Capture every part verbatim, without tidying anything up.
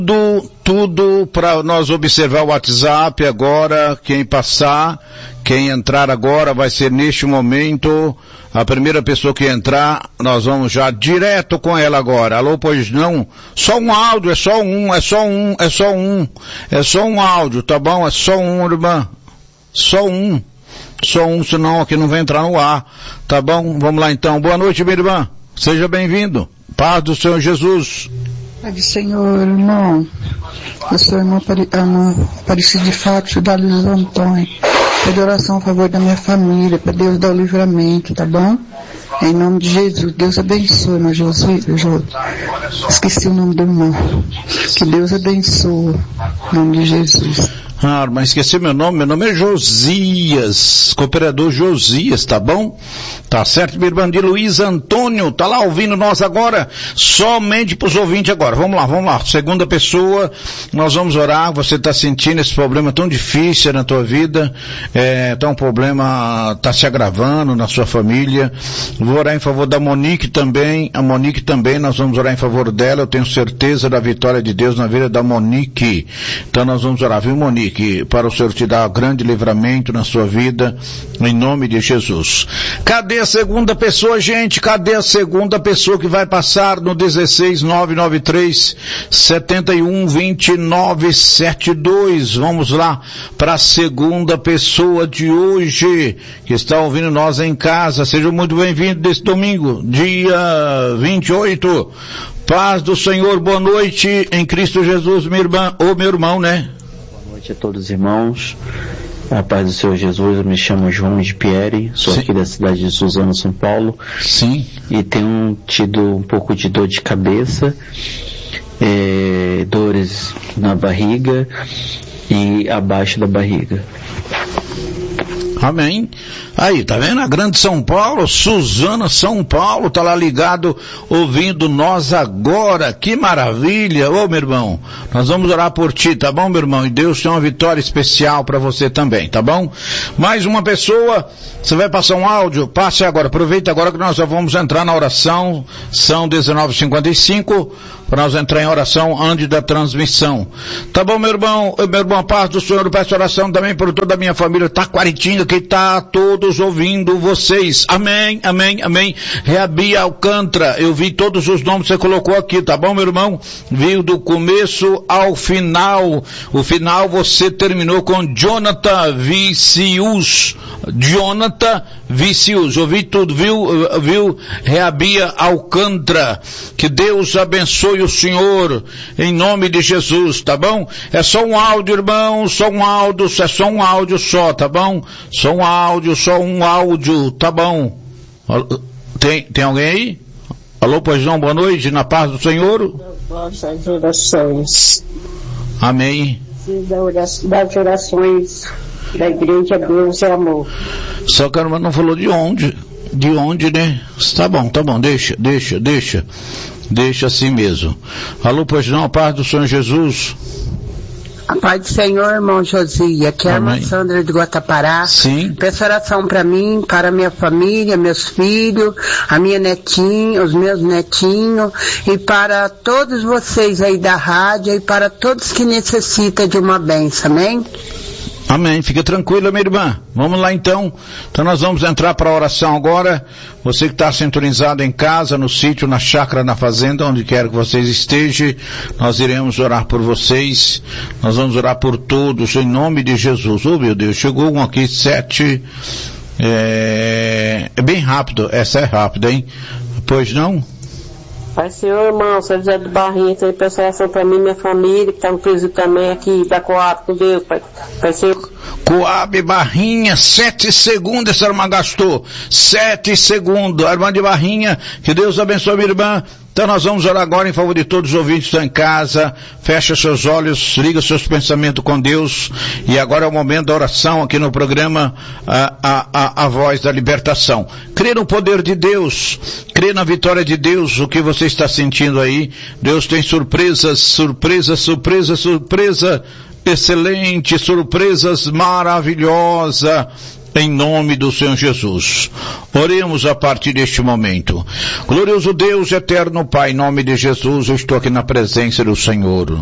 Tudo, tudo para nós observar o WhatsApp agora. Quem passar, quem entrar agora vai ser neste momento. A primeira pessoa que entrar, nós vamos já direto com ela agora. Alô, pois não? Só um áudio, é só um, é só um, é só um. É só um áudio, tá bom? É só um, irmã. Só um. Só um, senão aqui não vai entrar no ar. Tá bom? Vamos lá então. Boa noite, minha irmã. Seja bem-vindo. Paz do Senhor Jesus. Pai do Senhor, irmão. Eu sou a irmã Aparecida de Fátima, da Luiz Antônio. Pede oração a favor da minha família, para Deus dar o livramento, tá bom? Em nome de Jesus, Deus abençoe, irmão Josué. Esqueci o nome do irmão. Que Deus abençoe, em nome de Jesus. Ah, mas esqueci meu nome, meu nome é Josias, cooperador Josias, tá bom? Tá certo, minha irmã de Luiz Antônio, tá lá ouvindo nós agora, somente pros ouvintes agora, vamos lá, vamos lá, segunda pessoa, nós vamos orar, você tá sentindo esse problema tão difícil na tua vida, é, tá um problema, tá se agravando na sua família, vou orar em favor da Monique também, a Monique também, nós vamos orar em favor dela, eu tenho certeza da vitória de Deus na vida da Monique, então nós vamos orar, viu, Monique? Que para o Senhor te dar grande livramento na sua vida, em nome de Jesus. Cadê a segunda pessoa, gente? Cadê a segunda pessoa que vai passar no dezesseis nove nove três sete um dois nove sete dois? Vamos lá para a segunda pessoa de hoje, que está ouvindo nós em casa. Sejam muito bem-vindos desse domingo, dia vinte e oito. Paz do Senhor, boa noite em Cristo Jesus, minha irmã, ou meu irmão, né? Boa noite a todos os irmãos, a paz do Senhor Jesus. Eu me chamo João de Pieri, sou Sim. aqui da cidade de Suzano, São Paulo. Sim. E tenho tido um pouco de dor de cabeça, é, dores na barriga e abaixo da barriga. Amém. Aí, tá vendo? A grande São Paulo, Suzano, São Paulo, tá lá ligado, ouvindo nós agora. Que maravilha. Ô, meu irmão, nós vamos orar por ti, tá bom, meu irmão? E Deus tem uma vitória especial para você também, tá bom? Mais uma pessoa, você vai passar um áudio? Passe agora, aproveita agora que nós já vamos entrar na oração. São dezenove e cinquenta e cinco, para nós entrar em oração antes da transmissão. Tá bom, meu irmão? Meu irmão, a paz do Senhor, eu peço oração também por toda a minha família, Taquaritinga, que tá todos ouvindo vocês. Amém, amém, amém. Reabi Alcântara, eu vi todos os nomes que você colocou aqui, tá bom, meu irmão? Viu do começo ao final. O final você terminou com Jonathan Vicius. Jonathan Vicius. Eu vi tudo, viu? Viu? Reabia Alcântara. Que Deus abençoe o senhor em nome de Jesus, tá bom? É só um áudio, irmão, só um áudio, é só um áudio só, tá bom? Só um áudio, só um áudio, tá bom? Tem, tem alguém aí? Alô, pois não, boa noite, na paz do Senhor. Das orações. Amém. Das orações da igreja Deus é amor. Só que a irmã não falou de onde, de onde, né? Tá bom, tá bom, deixa, deixa, deixa, deixa assim mesmo. Alô, pois não, a paz do Senhor Jesus. A paz do Senhor, irmão Josia, aqui é a irmã Sandra de Guatapará. Sim. Peço oração para mim, para a minha família, meus filhos, a minha netinha, os meus netinhos, e para todos vocês aí da rádio, e para todos que necessitam de uma bênção, amém? Amém. Fica tranquila, minha irmã. Vamos lá então. Então nós vamos entrar para a oração agora. Você que está sintonizado em casa, no sítio, na chácara, na fazenda, onde quer que vocês estejam, nós iremos orar por vocês. Nós vamos orar por todos em nome de Jesus. Oh, meu Deus, chegou um aqui, sete. É, é bem rápido. Essa é rápida, hein? Pois não? Pai Senhor, irmão, São José do Barrinho, aí peço oração para mim, minha família, que está no presídio também aqui, da Coab, com Deus, Pai, pai Senhor. Coab Barrinha, sete segundos essa irmã gastou, sete segundos, a irmã de Barrinha, que Deus abençoe minha irmã. Então nós vamos orar agora em favor de todos os ouvintes que estão em casa, fecha seus olhos, liga seus pensamentos com Deus, e agora é o momento da oração aqui no programa, a, a, a, a voz da libertação. Crê no poder de Deus, crê na vitória de Deus, o que você está sentindo aí, Deus tem surpresas, surpresa, surpresa, surpresa, excelente, surpresas maravilhosas, em nome do Senhor Jesus. Oremos a partir deste momento. Glorioso Deus, eterno Pai, em nome de Jesus, eu estou aqui na presença do Senhor.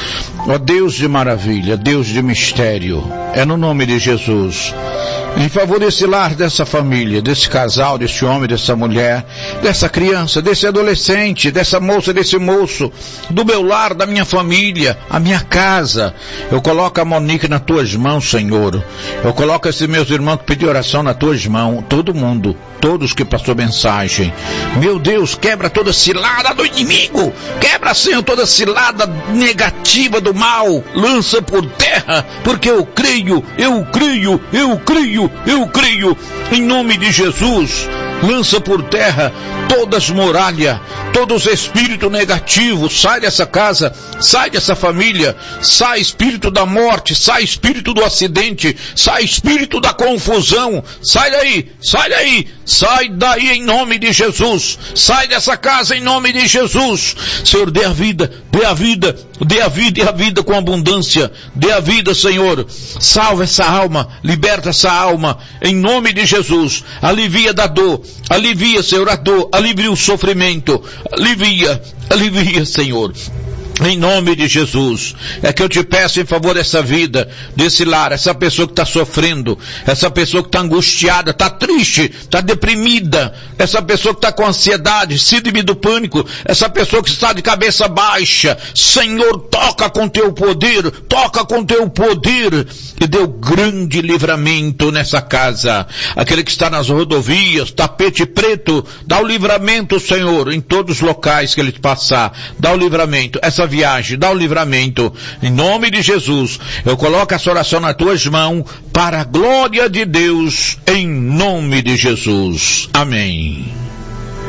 Ó Deus de maravilha, Deus de mistério, é no nome de Jesus, em favor desse lar, dessa família, desse casal, desse homem, dessa mulher, dessa criança, desse adolescente, dessa moça, desse moço, do meu lar, da minha família, a minha casa. Eu coloco a Monique nas tuas mãos, Senhor. Eu coloco esses meus irmãos que pediram oração nas tuas mãos, todo mundo, todos que passou mensagem. Meu Deus, quebra toda cilada do inimigo, quebra, Senhor, toda cilada negativa do mal, lança por terra, porque eu creio, eu creio, eu creio, eu creio, em nome de Jesus. Lança por terra todas as muralhas, todos os espíritos negativos, sai dessa casa, sai dessa família, sai espírito da morte, sai espírito do acidente, sai espírito da confusão, sai daí, sai daí, sai daí em nome de Jesus, sai dessa casa em nome de Jesus. Senhor, dê a vida, dê a vida, dê a vida e a vida com abundância, dê a vida, Senhor, salva essa alma, liberta essa alma, em nome de Jesus, alivia da dor, alivia, Senhor, a dor, alivia o sofrimento, alivia, alivia, Senhor. Em nome de Jesus, é que eu te peço em favor dessa vida, desse lar, essa pessoa que está sofrendo, essa pessoa que está angustiada, está triste, está deprimida, essa pessoa que está com ansiedade, síndrome do pânico, essa pessoa que está de cabeça baixa. Senhor, toca com teu poder, toca com teu poder e dê o grande livramento nessa casa. Aquele que está nas rodovias, tapete preto, dá o livramento, Senhor, em todos os locais que ele passar, dá o livramento. Essa viagem, dá o livramento, em nome de Jesus. Eu coloco essa oração nas tuas mãos, para a glória de Deus, em nome de Jesus. Amém.